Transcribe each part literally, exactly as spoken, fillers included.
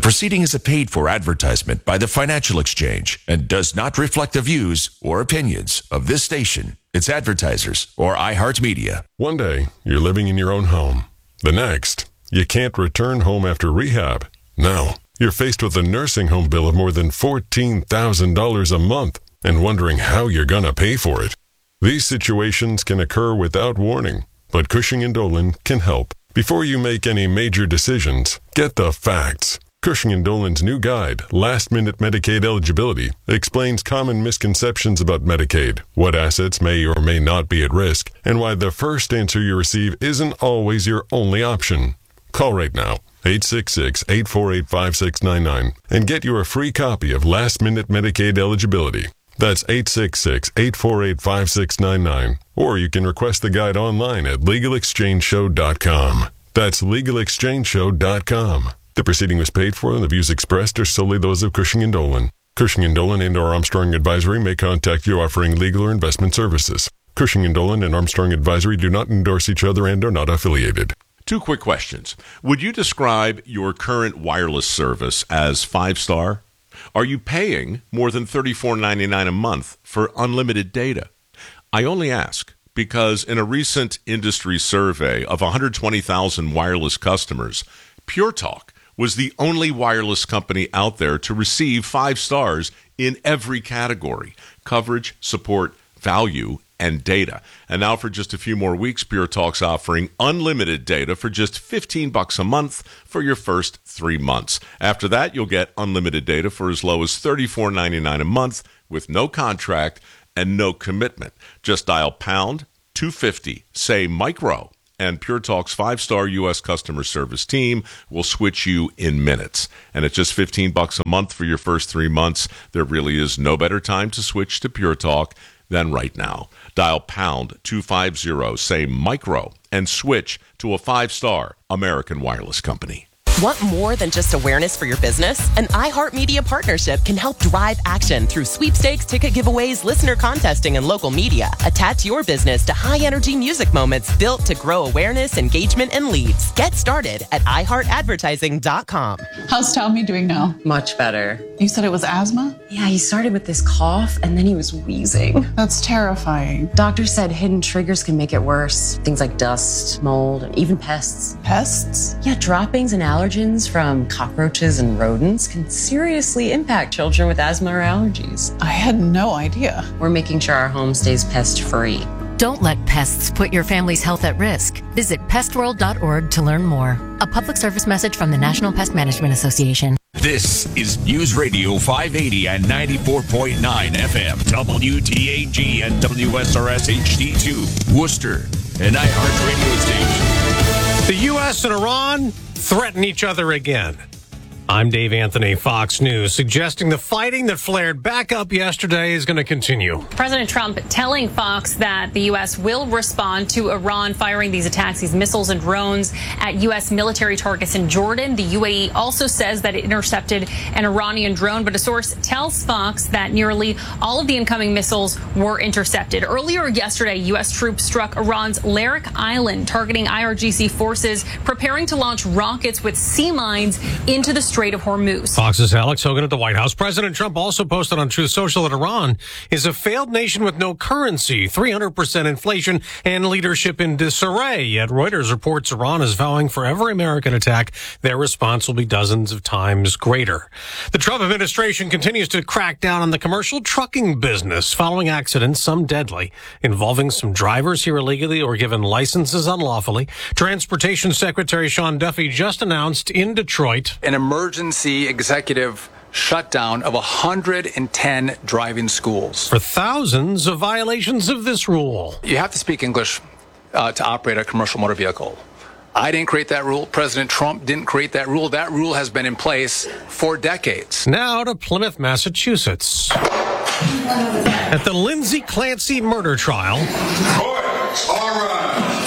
proceeding is a paid-for advertisement by the Financial Exchange and does not reflect the views or opinions of this station, its advertisers, or iHeartMedia. One day, you're living in your own home. The next, you can't return home after rehab. Now, you're faced with a nursing home bill of more than fourteen thousand dollars a month and wondering how you're going to pay for it. These situations can occur without warning, but Cushing and Dolan can help. Before you make any major decisions, get the facts. Cushing and Dolan's new guide, Last Minute Medicaid Eligibility, explains common misconceptions about Medicaid, what assets may or may not be at risk, and why the first answer you receive isn't always your only option. Call right now, eight six six, eight four eight, five six nine nine, and get your free copy of Last Minute Medicaid Eligibility. That's eight six six, eight four eight, five six nine nine. Or you can request the guide online at legal exchange show dot com. That's legal exchange show dot com. The proceeding was paid for and the views expressed are solely those of Cushing and Dolan. Cushing and Dolan and or Armstrong Advisory may contact you offering legal or investment services. Cushing and Dolan and Armstrong Advisory do not endorse each other and are not affiliated. Two quick questions. Would you describe your current wireless service as five-star? Are you paying more than thirty-four ninety-nine a month for unlimited data? I only ask because in a recent industry survey of one hundred twenty thousand wireless customers, Pure Talk was the only wireless company out there to receive five stars in every category: coverage, support, value, and data. And now for just a few more weeks, Pure Talk's offering unlimited data for just fifteen bucks a month for your first three months. After that, you'll get unlimited data for as low as thirty-four ninety-nine a month with no contract and no commitment. Just dial pound two fifty, say micro, and Pure Talk's five-star U S customer service team will switch you in minutes. And at just fifteen bucks a month for your first three months, there really is no better time to switch to Pure Talk than right now. Dial pound two fifty, say micro, and switch to a five-star American wireless company. Want more than just awareness for your business? An iHeartMedia partnership can help drive action through sweepstakes, ticket giveaways, listener contesting, and local media. Attach your business to high-energy music moments built to grow awareness, engagement, and leads. Get started at i heart advertising dot com. How's Tommy doing now? Much better. You said it was asthma? Yeah, he started with this cough, and then he was wheezing. That's terrifying. Doctor said hidden triggers can make it worse. Things like dust, mold, and even pests. Pests? Yeah, droppings and allergies from cockroaches and rodents can seriously impact children with asthma or allergies. I had no idea. We're making sure our home stays pest-free. Don't let pests put your family's health at risk. Visit pest world dot org to learn more. A public service message from the National Pest Management Association. This is News Radio five eighty and ninety-four point nine F M, W T A G and W S R S H D two, Worcester, and iHeart Radio station. The U S and Iran threaten each other again. I'm Dave Anthony, Fox News, suggesting the fighting that flared back up yesterday is going to continue. President Trump telling Fox that the U S will respond to Iran firing these attacks, these missiles and drones at U S military targets in Jordan. The U A E also says that it intercepted an Iranian drone, but a source tells Fox that nearly all of the incoming missiles were intercepted. Earlier yesterday, U S troops struck Iran's Larak Island, targeting I R G C forces preparing to launch rockets with sea mines into the Strait of Hormuz. Fox's Alex Hogan at the White House. President Trump also posted on Truth Social that Iran is a failed nation with no currency, three hundred percent inflation, and leadership in disarray. Yet Reuters reports Iran is vowing for every American attack, their response will be dozens of times greater. The Trump administration continues to crack down on the commercial trucking business following accidents, some deadly, involving some drivers here illegally or given licenses unlawfully. Transportation Secretary Sean Duffy just announced in Detroit an emergency emergency executive shutdown of one hundred ten driving schools. For thousands of violations of this rule. You have to speak English uh, to operate a commercial motor vehicle. I didn't create that rule. President Trump didn't create that rule. That rule has been in place for decades. Now to Plymouth, Massachusetts. At the Lindsay Clancy murder trial. Court, all rise.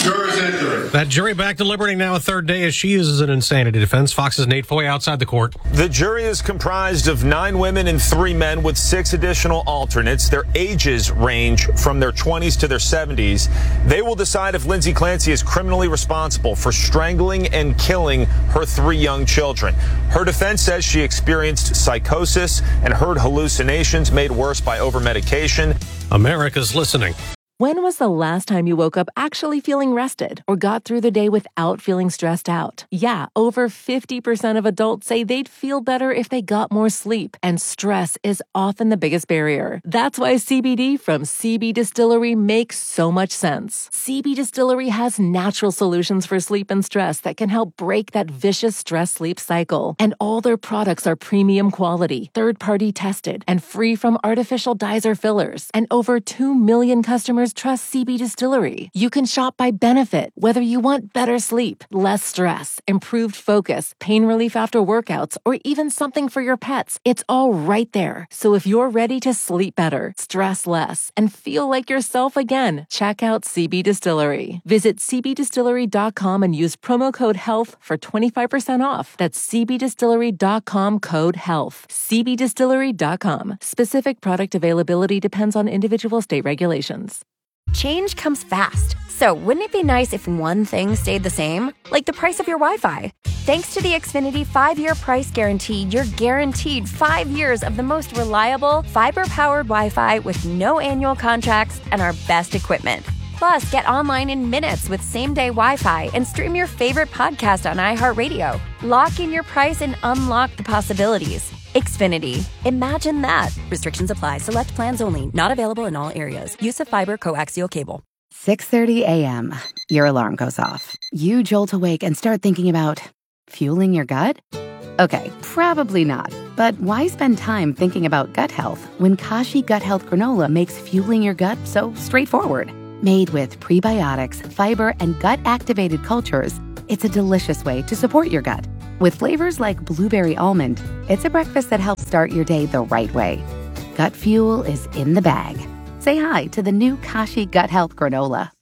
Jurors enter. That jury back deliberating now a third day as she uses an insanity defense. Fox's Nate Foy outside the court. The jury is comprised of nine women and three men with six additional alternates. Their ages range from their twenties to their seventies. They will decide if Lindsay Clancy is criminally responsible for strangling and killing her three young children. Her defense says she experienced psychosis and heard hallucinations made worse by over-medication. America's listening. When was the last time you woke up actually feeling rested or got through the day without feeling stressed out? Yeah, over fifty percent of adults say they'd feel better if they got more sleep, and stress is often the biggest barrier. That's why C B D from C B Distillery makes so much sense. C B Distillery has natural solutions for sleep and stress that can help break that vicious stress-sleep cycle. And all their products are premium quality, third-party tested, and free from artificial dyes or fillers. And over two million customers trust C B Distillery. You can shop by benefit, whether you want better sleep, less stress, improved focus, pain relief after workouts, or even something for your pets. It's all right there. So if you're ready to sleep better, stress less, and feel like yourself again, check out C B Distillery. Visit c b distillery dot com and use promo code HEALTH for twenty-five percent off. That's c b distillery dot com code HEALTH. c b distillery dot com. Specific product availability depends on individual state regulations. Change comes fast, so wouldn't it be nice if one thing stayed the same? Like the price of your Wi-Fi. Thanks to the Xfinity five-year price guarantee, you're guaranteed five years of the most reliable, fiber-powered Wi-Fi with no annual contracts and our best equipment. Plus, get online in minutes with same-day Wi-Fi and stream your favorite podcast on iHeartRadio. Lock in your price and unlock the possibilities. Xfinity. Imagine that. Restrictions apply. Select plans only. Not available in all areas. Use of fiber coaxial cable. six thirty a.m. Your alarm goes off. You jolt awake and start thinking about fueling your gut? Okay, probably not. But why spend time thinking about gut health when Kashi Gut Health Granola makes fueling your gut so straightforward? Made with prebiotics, fiber, and gut-activated cultures, it's a delicious way to support your gut. With flavors like blueberry almond, it's a breakfast that helps start your day the right way. Gut fuel is in the bag. Say hi to the new Kashi Gut Health Granola.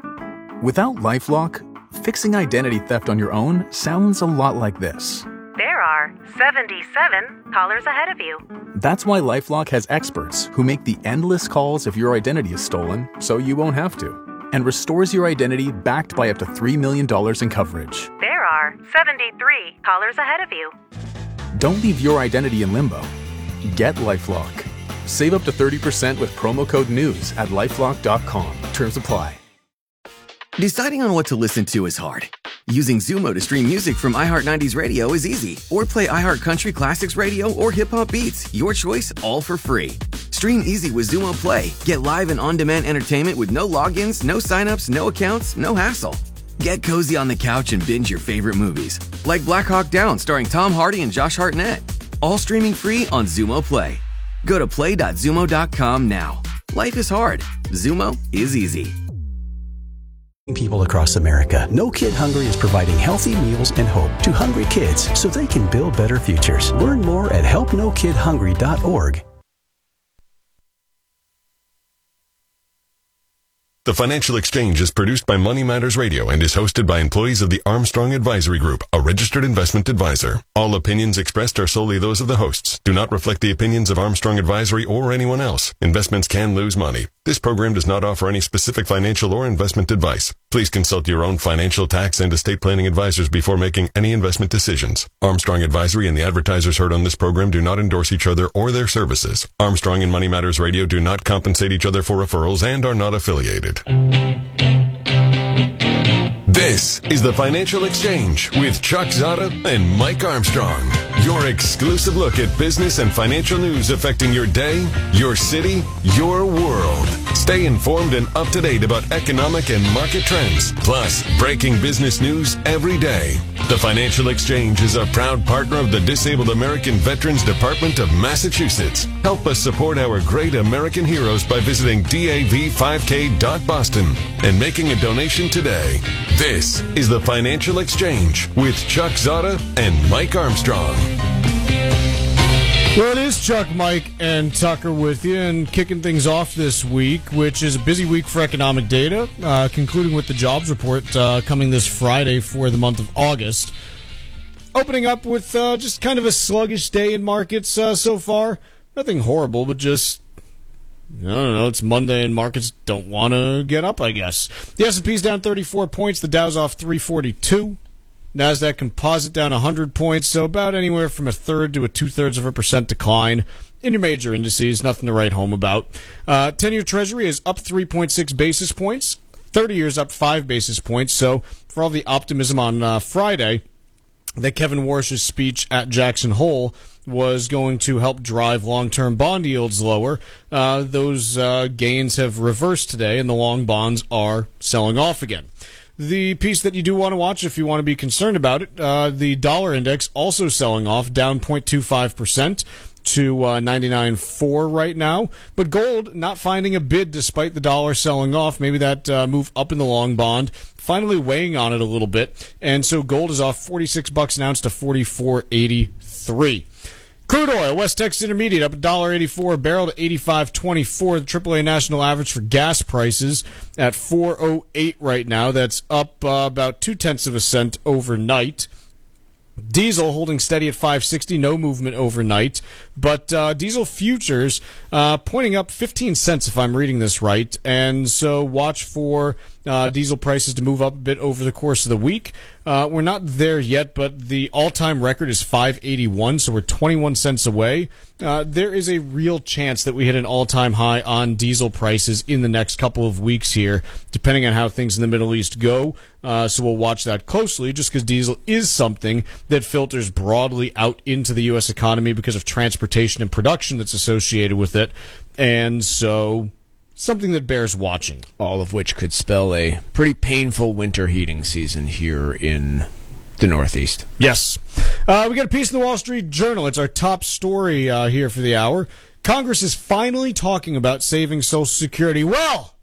Without LifeLock, fixing identity theft on your own sounds a lot like this. There are seventy-seven callers ahead of you. That's why LifeLock has experts who make the endless calls if your identity is stolen so you won't have to, and restores your identity backed by up to three million dollars in coverage. There are seventy-three callers ahead of you. Don't leave your identity in limbo. Get LifeLock. Save up to thirty percent with promo code NEWS at lifelock dot com. Terms apply. Deciding on what to listen to is hard. Using Zumo to stream music from iHeart nineties Radio is easy. Or play iHeart Country Classics Radio or Hip Hop Beats. Your choice, all for free. Stream easy with Zumo Play. Get live and on-demand entertainment with no logins, no signups, no accounts, no hassle. Get cozy on the couch and binge your favorite movies, like Black Hawk Down starring Tom Hardy and Josh Hartnett. All streaming free on Zumo Play. Go to play dot zumo dot com now. Life is hard. Zumo is easy. People across America, No Kid Hungry is providing healthy meals and hope to hungry kids so they can build better futures. Learn more at help no kid hungry dot org. The Financial Exchange is produced by Money Matters Radio and is hosted by employees of the Armstrong Advisory Group, a registered investment advisor. All opinions expressed are solely those of the hosts, do not reflect the opinions of Armstrong Advisory or anyone else. Investments can lose money. This program does not offer any specific financial or investment advice. Please consult your own financial, tax, and estate planning advisors before making any investment decisions. Armstrong Advisory and the advertisers heard on this program do not endorse each other or their services. Armstrong and Money Matters Radio do not compensate each other for referrals and are not affiliated. This is the Financial Exchange with Chuck Zada and Mike Armstrong. Your exclusive look at business and financial news affecting your day, your city, your world. Stay informed and up to date about economic and market trends, plus breaking business news every day. The Financial Exchange is a proud partner of the Disabled American Veterans Department of Massachusetts. Help us support our great American heroes by visiting D A V five K dot boston and making a donation today. This is the Financial Exchange with Chuck Zada and Mike Armstrong. Well, it is Chuck, Mike, and Tucker with you, and kicking things off this week, which is a busy week for economic data, uh, concluding with the jobs report uh, coming this Friday for the month of August. Opening up with uh, just kind of a sluggish day in markets uh, so far. Nothing horrible, but just, I don't know, it's Monday and markets don't want to get up, I guess. The S and P's down thirty-four points, the Dow's off three forty-two. NASDAQ Composite down one hundred points, so about anywhere from a third to a two-thirds of a percent decline in your major indices. Nothing to write home about. Uh, ten-year Treasury is up three point six basis points. thirty years up five basis points. So for all the optimism on uh, Friday that Kevin Warsh's speech at Jackson Hole was going to help drive long-term bond yields lower, uh, those uh, gains have reversed today, and the long bonds are selling off again. The piece that you do want to watch if you want to be concerned about it, uh, the dollar index also selling off, down zero point two five percent to uh, ninety-nine point four right now. But gold not finding a bid despite the dollar selling off. Maybe that uh, move up in the long bond finally weighing on it a little bit. And so gold is off forty-six bucks an ounce to forty-four eighty-three. Crude oil, West Texas Intermediate up one dollar eighty-four a barrel to eighty-five twenty-four. The triple A national average for gas prices at four oh eight right now. That's up uh, about two-tenths of a cent overnight. Diesel holding steady at five sixty, no movement overnight. But uh, diesel futures uh, pointing up fifteen cents if I'm reading this right. And so watch for uh, diesel prices to move up a bit over the course of the week. Uh, we're not there yet, but the all-time record is five eighty-one, so we're twenty-one cents away. Uh, there is a real chance that we hit an all-time high on diesel prices in the next couple of weeks here, depending on how things in the Middle East go. Uh, so we'll watch that closely, just because diesel is something that filters broadly out into the U S economy because of transportation and production that's associated with it. And so something that bears watching. All of which could spell a pretty painful winter heating season here in the Northeast. Yes. Uh, we got a piece in the Wall Street Journal. It's our top story uh, here for the hour. Congress is finally talking about saving Social Security. Well,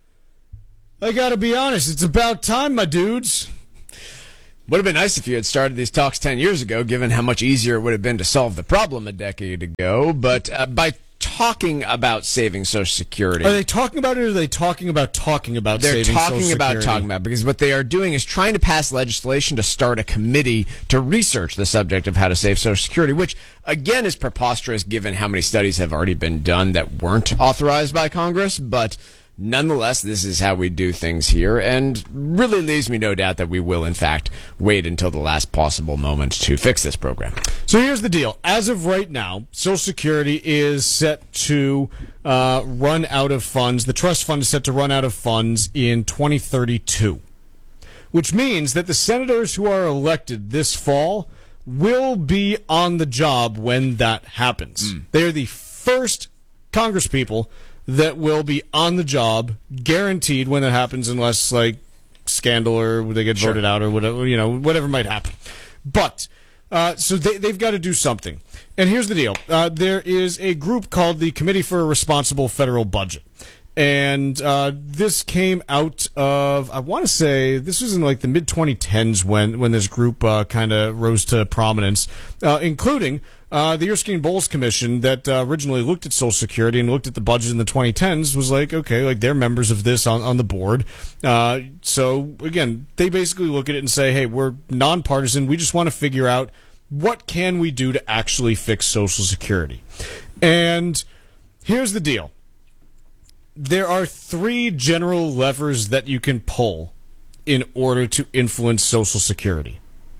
I got to be honest, it's about time, my dudes. Would have been nice if you had started these talks ten years ago, given how much easier it would have been to solve the problem a decade ago. But uh, by talking about saving Social Security. Are they talking about it, or are they talking about talking about They're saving Social talking Security? about talking about, because what they are doing is trying to pass legislation to start a committee to research the subject of how to save Social Security, which, again, is preposterous given how many studies have already been done that weren't authorized by Congress. But nonetheless, this is how we do things here, and really leaves me no doubt that we will, in fact, wait until the last possible moment to fix this program. So here's the deal. As of right now, Social Security is set to uh, run out of funds. The trust fund is set to run out of funds in twenty thirty-two, which means that the senators who are elected this fall will be on the job when that happens. Mm. They are the first congresspeople that will be on the job, guaranteed when that happens, unless, like, scandal or they get voted Sure. out or whatever, you know, whatever might happen. But, uh, so they, they've got to do something. And here's the deal. Uh, there is a group called the Committee for a Responsible Federal Budget. And uh, this came out of, I want to say, this was in like the mid twenty tens when, when this group uh, kind of rose to prominence, uh, including uh, the Erskine-Bowles Commission that uh, originally looked at Social Security and looked at the budget in the twenty tens was like, okay, like they're members of this on, on the board. Uh, so, again, they basically look at it and say, hey, we're nonpartisan. We just want to figure out what can we do to actually fix Social Security. And here's the deal. There are three general levers that you can pull in order to influence Social Security.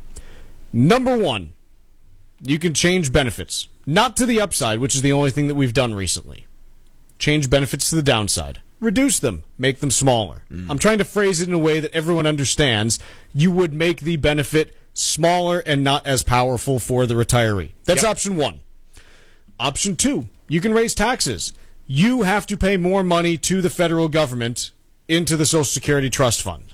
Number one, you can change benefits. Not to the upside, which is the only thing that we've done recently. Change benefits to the downside. Reduce them. Make them smaller. Mm. I'm trying to phrase it in a way that everyone understands. You would make the benefit smaller and not as powerful for the retiree. That's Yep. option one. Option two, you can raise taxes. You have to pay more money to the federal government into the Social Security Trust Fund.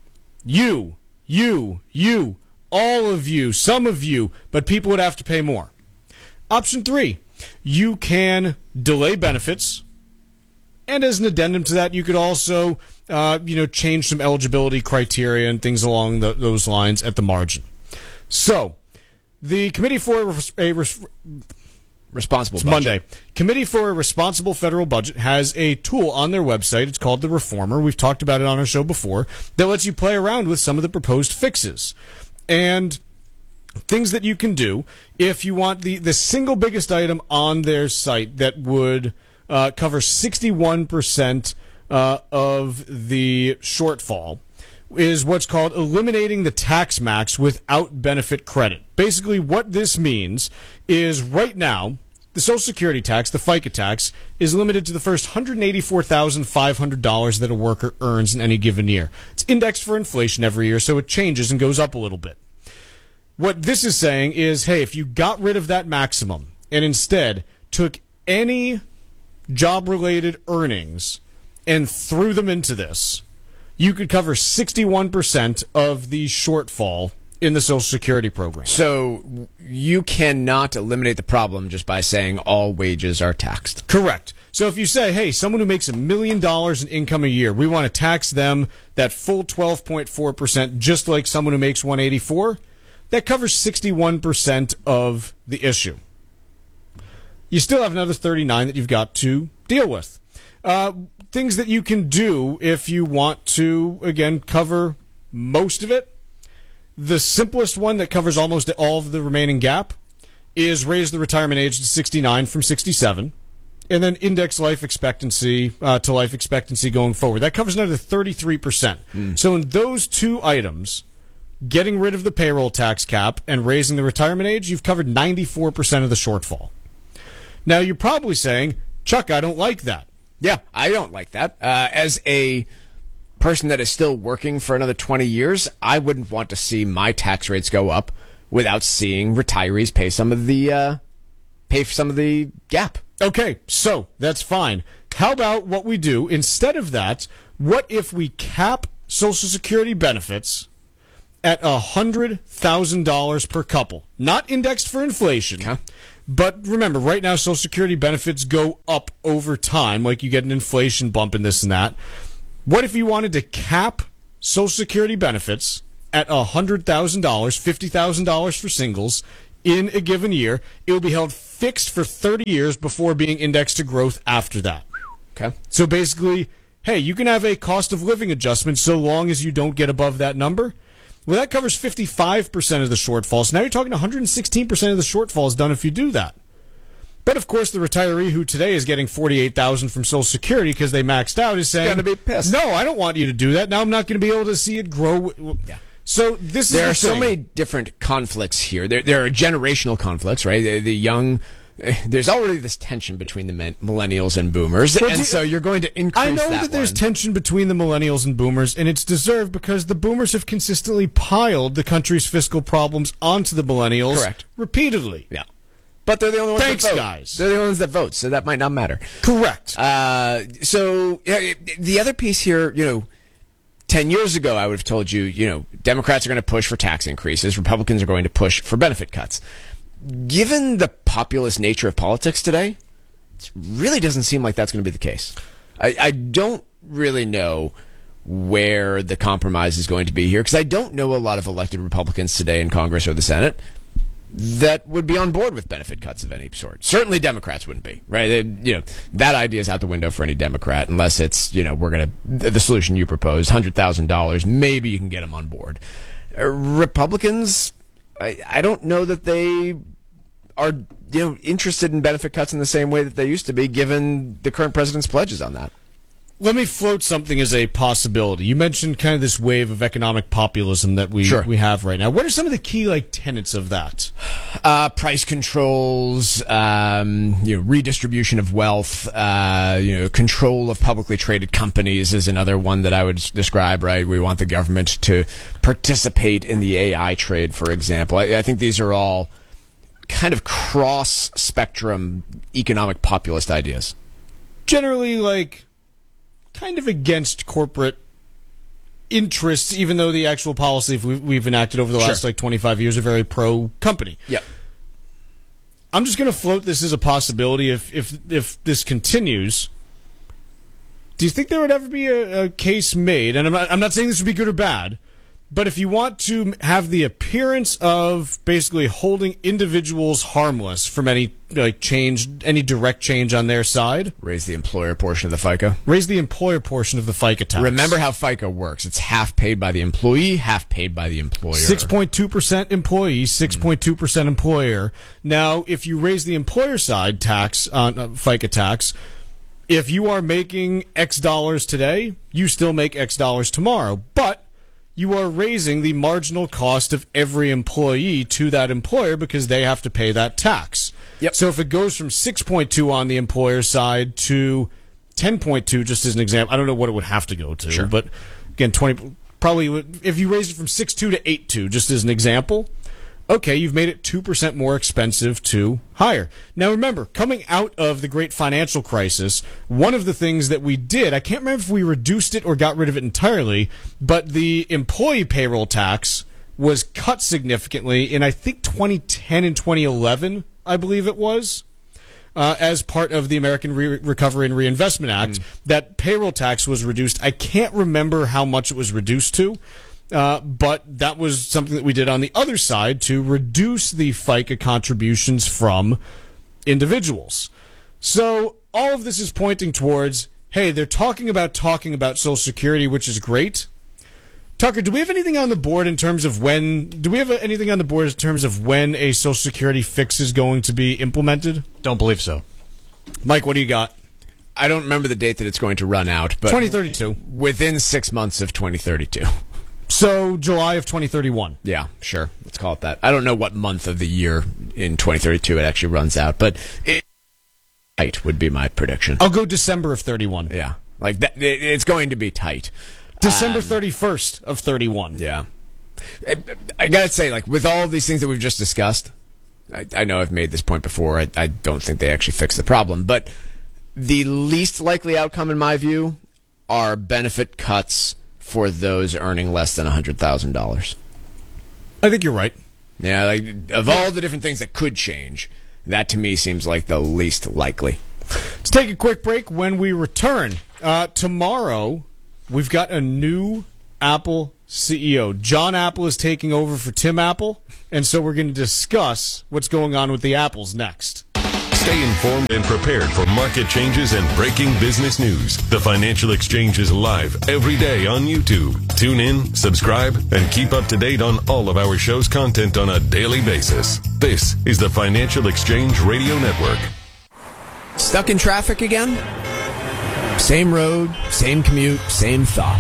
You, you, you, all of you, some of you, but people would have to pay more. Option three, you can delay benefits, and as an addendum to that, you could also, uh, you know, change some eligibility criteria and things along the, those lines at the margin. So, the Committee for a Responsible It's budget. Monday. Committee for a Responsible Federal Budget has a tool on their website. It's called The Reformer. We've talked about it on our show before. That lets you play around with some of the proposed fixes. And things that you can do if you want the, the single biggest item on their site that would uh, cover sixty-one percent uh, of the shortfall is what's called eliminating the tax max without benefit credit. Basically, what this means is right now, the Social Security tax, the FICA tax, is limited to the first one hundred eighty-four thousand five hundred dollars that a worker earns in any given year. It's indexed for inflation every year, so it changes and goes up a little bit. What this is saying is, hey, if you got rid of that maximum and instead took any job-related earnings and threw them into this, you could cover sixty-one percent of the shortfall in the Social Security program. So you cannot eliminate the problem just by saying all wages are taxed. Correct. So if you say, hey, someone who makes a million dollars in income a year, we want to tax them that full twelve point four percent just like someone who makes one hundred eighty-four, that covers sixty-one percent of the issue. You still have another thirty-nine that you've got to deal with. Uh, things that you can do if you want to, again, cover most of it. The simplest one that covers almost all of the remaining gap is raise the retirement age to sixty-nine from sixty-seven, and then index life expectancy uh, to life expectancy going forward. That covers another thirty-three percent. Mm. So in those two items, getting rid of the payroll tax cap and raising the retirement age, you've covered ninety-four percent of the shortfall. Now, you're probably saying, Chuck, I don't like that. Yeah, I don't like that. Uh, as a person that is still working for another twenty years, I wouldn't want to see my tax rates go up without seeing retirees pay some of the uh, pay for some of the gap. Okay, so that's fine. How about what we do instead of that? What if we cap Social Security benefits at one hundred thousand dollars per couple, not indexed for inflation? Okay. But remember, right now, Social Security benefits go up over time, like you get an inflation bump in this and that. What if you wanted to cap Social Security benefits at one hundred thousand dollars, fifty thousand dollars for singles, in a given year? It will be held fixed for thirty years before being indexed to growth after that. Okay. So basically, hey, you can have a cost of living adjustment so long as you don't get above that number. Well, that covers fifty-five percent of the shortfall. So now you're talking one hundred sixteen percent of the shortfall is done if you do that. But, of course, the retiree who today is getting forty-eight thousand dollars from Social Security because they maxed out is saying, gonna be pissed. No, I don't want you to do that. Now I'm not going to be able to see it grow. Yeah. So this there is are the so many different conflicts here. There, there are generational conflicts, right? The, the young... There's already this tension between the men, millennials and boomers, But and do- so you're going to increase I know that, that there's one. tension between the millennials and boomers, and it's deserved because the boomers have consistently piled the country's fiscal problems onto the millennials Correct. repeatedly. Yeah. But they're the only ones Thanks, that vote. guys. They're the only ones that vote, so that might not matter. Correct. Uh, so yeah, the other piece here, you know, ten years ago, I would have told you, you know, Democrats are going to push for tax increases. Republicans are going to push for benefit cuts. Given the populist nature of politics today, it really doesn't seem like that's going to be the case. I, I don't really know where the compromise is going to be here because I don't know a lot of elected Republicans today in Congress or the Senate that would be on board with benefit cuts of any sort. Certainly Democrats wouldn't be, right? They, you know, that idea is out the window for any Democrat unless it's, you know, we're going to, the solution you propose, one hundred thousand dollars, maybe you can get them on board. Uh, Republicans, I, I don't know that they are, you know, interested in benefit cuts in the same way that they used to be given the current president's pledges on that. Let me float something as a possibility. You mentioned kind of this wave of economic populism that we Sure. we have right now. What are some of the key like tenets of that? Uh, price controls, um, you know, redistribution of wealth, uh, you know, control of publicly traded companies is another one that I would describe, right? We want the government to participate in the A I trade, for example. I, I think these are all kind of cross-spectrum economic populist ideas. Generally, like, kind of against corporate interests, even though the actual policy we've, we've enacted over the last, Sure. like, twenty-five years are very pro-company. Yeah. I'm just going to float this as a possibility if, if, if this continues. Do you think there would ever be a, a case made, and I'm not, I'm not saying this would be good or bad, But if you want to have the appearance of basically holding individuals harmless from any like change, any direct change on their side, raise the employer portion of the FICA. Raise the employer portion of the FICA tax. Remember how FICA works. It's half paid by the employee, half paid by the employer. six point two percent employee, six point two percent employer. Now, if you raise the employer side tax on uh, FICA tax, if you are making X dollars today, you still make X dollars tomorrow. But you are raising the marginal cost of every employee to that employer because they have to pay that tax. Yep. So if it goes from six point two on the employer side to ten point two, just as an example, I don't know what it would have to go to, sure. but again, twenty probably would, if you raise it from six point two to eight point two, just as an example, okay, you've made it two percent more expensive to hire. Now remember, coming out of the great financial crisis, one of the things that we did, I can't remember if we reduced it or got rid of it entirely, but the employee payroll tax was cut significantly in, I think, twenty ten and twenty eleven, I believe it was, uh, as part of the American Re- Recovery and Reinvestment Act. Mm. That payroll tax was reduced. I can't remember how much it was reduced to. Uh, but that was something that we did on the other side to reduce the FICA contributions from individuals. So all of this is pointing towards, hey, they're talking about talking about Social Security, which is great. Tucker, do we have anything on the board in terms of when, do we have anything on the board in terms of when a Social Security fix is going to be implemented? Don't believe so. Mike, what do you got? I don't remember the date that it's going to run out, but twenty thirty-two. Within six months of twenty thirty-two. So July of twenty thirty-one. Yeah, sure. Let's call it that. I don't know what month of the year in twenty thirty-two it actually runs out, but it tight would be my prediction. I'll go December of thirty-one. Yeah, like that. It, it's going to be tight. December um, thirty-first of thirty-one. Yeah. I, I gotta say, like with all of these things that we've just discussed, I, I know I've made this point before. I, I don't think they actually fix the problem, but the least likely outcome, in my view, are benefit cuts for those earning less than one hundred thousand dollars. I think you're right. Yeah, like of all the different things that could change, that to me seems like the least likely. Let's take a quick break. When we return, uh, tomorrow, we've got a new Apple C E O. John Apple is taking over for Tim Apple, and so we're going to discuss what's going on with the Apples next. Stay informed and prepared for market changes and breaking business news. The Financial Exchange is live every day on YouTube. Tune in, subscribe, and keep up to date on all of our show's content on a daily basis. This is the Financial Exchange Radio Network. Stuck in traffic again? Same road, same commute, same thought.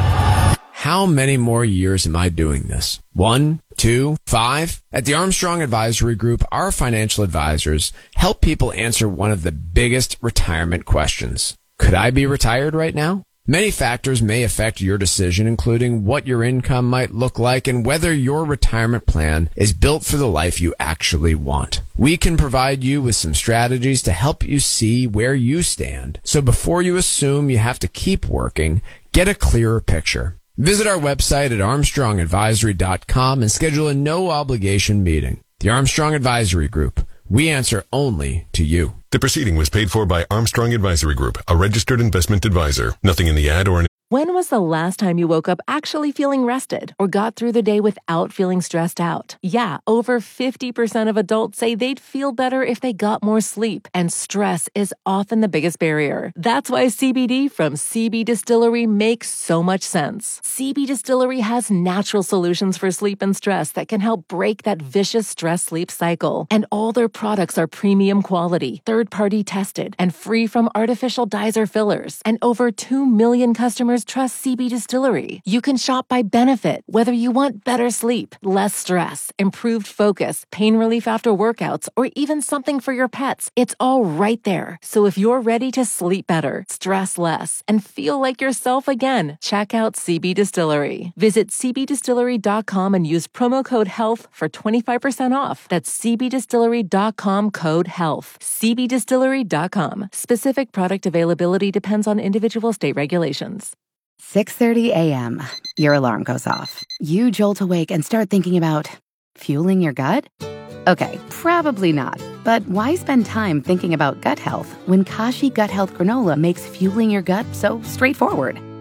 How many more years am I doing this? One, two, five? At the Armstrong Advisory Group, our financial advisors help people answer one of the biggest retirement questions. Could I be retired right now? Many factors may affect your decision, including what your income might look like and whether your retirement plan is built for the life you actually want. We can provide you with some strategies to help you see where you stand. So before you assume you have to keep working, get a clearer picture. Visit our website at armstrong advisory dot com and schedule a no-obligation meeting. The Armstrong Advisory Group. We answer only to you. The proceeding was paid for by Armstrong Advisory Group, a registered investment advisor. Nothing in the ad or in When was the last time you woke up actually feeling rested or got through the day without feeling stressed out? Yeah, over fifty percent of adults say they'd feel better if they got more sleep, and stress is often the biggest barrier. That's why C B D from C B Distillery makes so much sense. C B Distillery has natural solutions for sleep and stress that can help break that vicious stress-sleep cycle. And all their products are premium quality, third-party tested, and free from artificial dyes or fillers. And over two million customers trust C B Distillery. You can shop by benefit, whether you want better sleep, less stress, improved focus, pain relief after workouts, or even something for your pets. It's all right there. So if you're ready to sleep better, stress less, and feel like yourself again, check out C B Distillery. Visit c b distillery dot com and use promo code HEALTH for twenty-five percent off. That's c b distillery dot com code HEALTH. c b distillery dot com. Specific product availability depends on individual state regulations. six thirty a.m. Your alarm goes off. You jolt awake and start thinking about fueling your gut? Okay, probably not. But why spend time thinking about gut health when Kashi Gut Health Granola makes fueling your gut so straightforward?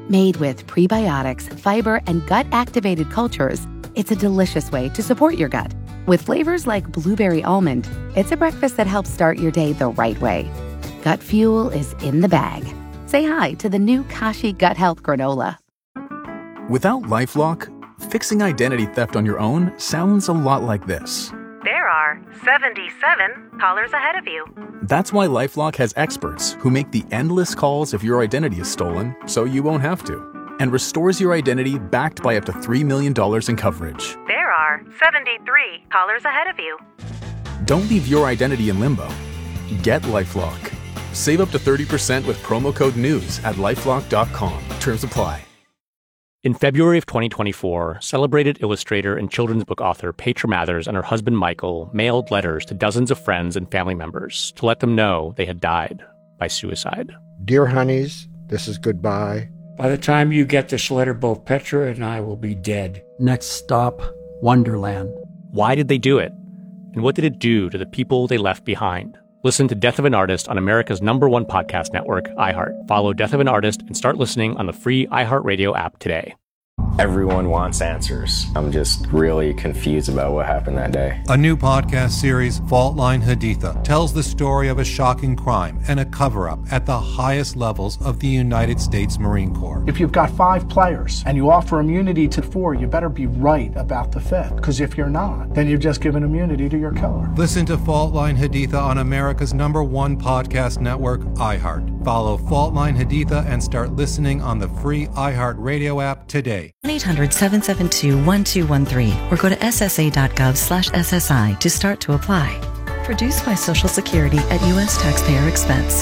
Made with prebiotics, fiber, and gut-activated cultures, it's a delicious way to support your gut. With flavors like blueberry almond, it's a breakfast that helps start your day the right way. Gut Fuel is in the bag. Say hi to the new Kashi Gut Health Granola. Without LifeLock, fixing identity theft on your own sounds a lot like this. There are seventy-seven callers ahead of you. That's why LifeLock has experts who make the endless calls if your identity is stolen so you won't have to, and restores your identity backed by up to three million dollars in coverage. There are seventy-three callers ahead of you. Don't leave your identity in limbo. Get LifeLock. Save up to thirty percent with promo code NEWS at lifelock dot com. Terms apply. In February of twenty twenty-four, celebrated illustrator and children's book author Petra Mathers and her husband Michael mailed letters to dozens of friends and family members to let them know they had died by suicide. Dear honeys, this is goodbye. By the time you get this letter, both Petra and I will be dead. Next stop, Wonderland. Why did they do it? And what did it do to the people they left behind? Listen to Death of an Artist on America's number one podcast network, iHeart. Follow Death of an Artist and start listening on the free iHeartRadio app today. Everyone wants answers. I'm just really confused about what happened that day. A new podcast series, Fault Line Haditha, tells the story of a shocking crime and a cover-up at the highest levels of the United States Marine Corps. If you've got five players and you offer immunity to four, you better be right about the fifth. Because if you're not, then you've just given immunity to your killer. Listen to Fault Line Haditha on America's number one podcast network, iHeart. Follow Fault Line Haditha and start listening on the free iHeartRadio app today. one eight hundred seven seven two one two one three or go to S S A dot gov slash S S I to start to apply. Produced by Social Security at U S taxpayer expense.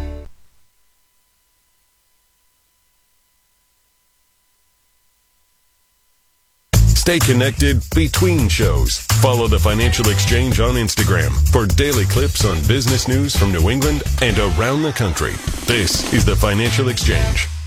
Stay connected between shows. Follow the Financial Exchange on Instagram for daily clips on business news from New England and around the country. This is the Financial Exchange.